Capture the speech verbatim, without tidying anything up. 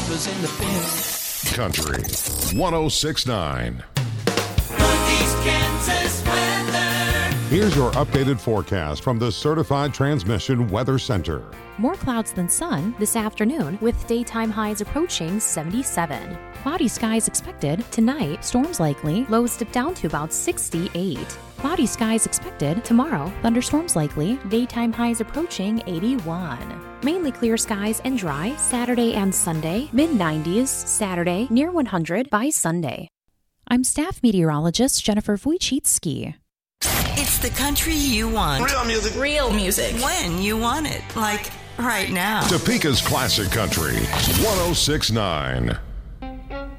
Whatever's in the bin. Country one oh six point nine. Northeast Kansas weather. Here's your updated forecast from the Certified Transmission Weather Center. More clouds than sun this afternoon, with daytime highs approaching seventy-seven. Cloudy skies expected tonight, storms likely, lows dip down to about sixty-eight. Cloudy skies expected tomorrow, thunderstorms likely, daytime highs approaching eighty-one. Mainly clear skies and dry Saturday and Sunday, mid nineties Saturday, near one hundred by Sunday. I'm staff meteorologist Jennifer Wojcicki. It's the country you want. Real music. Real music. When you want it. Like right now. Topeka's Classic Country one oh six point nine.